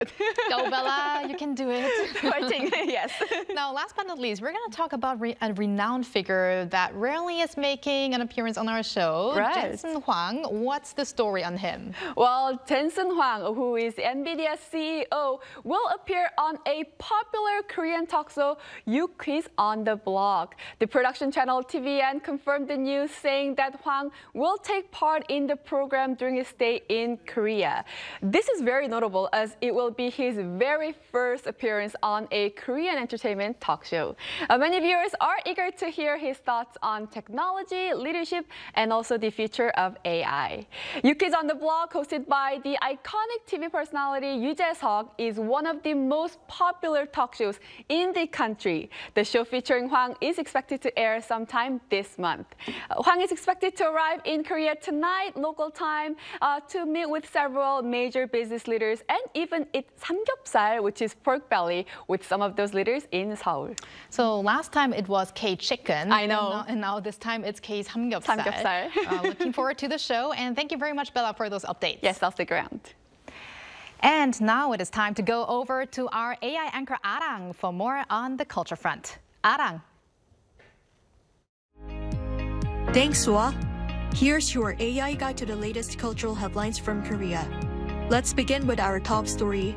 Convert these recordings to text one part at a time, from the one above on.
Go, Bella, you can do it. Fighting, yes. Now, last but not least, we're going to talk about a renowned figure that rarely is making an appearance on our show. Right. Jensen Huang. What's the story on him? Well, Jensen Huang, who is NVIDIA's CEO, will appear on a popular Korean talk show, You Quiz on the Block. The production channel TVN confirmed the news, saying that Huang will take part in the program during his stay in Korea. This is very notable as it will be his very first appearance on a Korean entertainment talk show. Many viewers are eager to hear his thoughts on technology, leadership, and also the future of AI. You Kids on the Block, hosted by the iconic TV personality Yoo Jae-seok, is one of the most popular talk shows in the country. The show featuring Huang is expected to air sometime this month. Huang is expected to arrive in Korea tonight, local time, to meet with several major business leaders and even eat samgyeopsal, which is pork belly, with some of those leaders in Seoul. So last time it was K-chicken. I know. And now this time it's K-samgyeopsal. Samgyeopsal. Looking forward to the show, and thank you very much, Bella, for those updates. Yes, I'll stick around. And now it is time to go over to our AI anchor Arang for more on the culture front. Arang. Thanks, Sua. Here's your AI guide to the latest cultural headlines from Korea. Let's begin with our top story.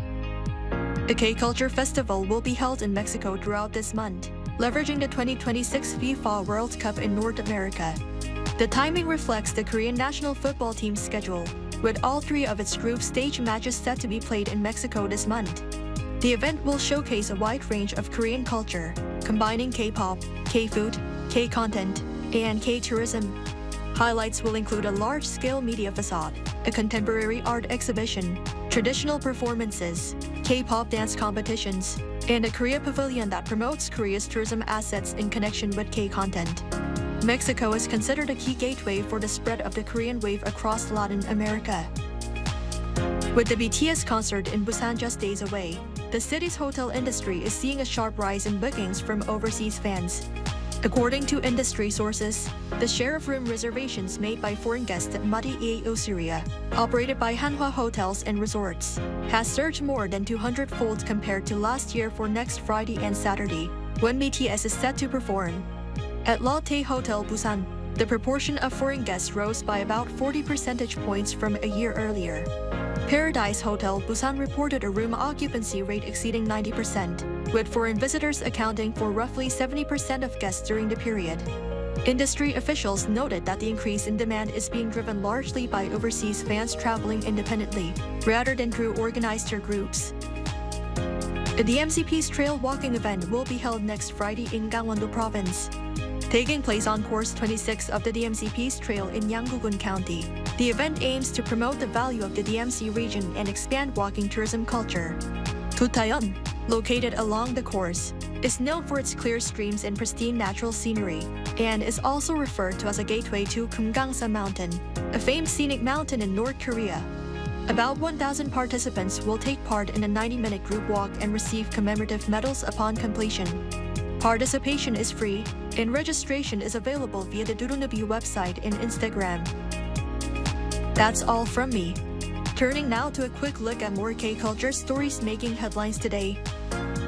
The K-Culture Festival will be held in Mexico throughout this month, leveraging the 2026 FIFA World Cup in North America. The timing reflects the Korean national football team's schedule, with all three of its group stage matches set to be played in Mexico this month. The event will showcase a wide range of Korean culture, combining K-pop, K-food, K-content, and K-tourism. Highlights will include a large-scale media facade, a contemporary art exhibition, traditional performances, K-pop dance competitions, and a Korea pavilion that promotes Korea's tourism assets in connection with K-content. Mexico is considered a key gateway for the spread of the Korean wave across Latin America. With the BTS concert in Busan just days away, the city's hotel industry is seeing a sharp rise in bookings from overseas fans. According to industry sources, the share of room reservations made by foreign guests at Mati Syria, operated by Hanwha Hotels and Resorts, has surged more than 200-fold compared to last year for next Friday and Saturday, when BTS is set to perform. At Lotte Hotel Busan, the proportion of foreign guests rose by about 40 percentage points from a year earlier. Paradise Hotel Busan reported a room occupancy rate exceeding 90%, with foreign visitors accounting for roughly 70% of guests during the period. Industry officials noted that the increase in demand is being driven largely by overseas fans traveling independently, rather than through organized tour groups. The DMCP's trail walking event will be held next Friday in Gangwon-do Province. Taking place on course 26 of the DMCP's trail in Yanggu-gun County, the event aims to promote the value of the DMC region and expand walking tourism culture. Tutayeon, located along the course, is known for its clear streams and pristine natural scenery, and is also referred to as a gateway to Kumgangsa Mountain, a famed scenic mountain in North Korea. About 1,000 participants will take part in a 90-minute group walk and receive commemorative medals upon completion. Participation is free, and registration is available via the Durunubi website and Instagram. That's all from me. Turning now to a quick look at more K-culture stories making headlines today.